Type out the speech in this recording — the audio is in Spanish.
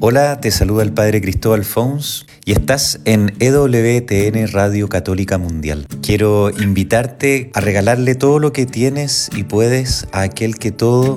Hola, te saluda el Padre Cristóbal Fons y estás en EWTN Radio Católica Mundial. Quiero invitarte a regalarle todo lo que tienes y puedes a aquel que todo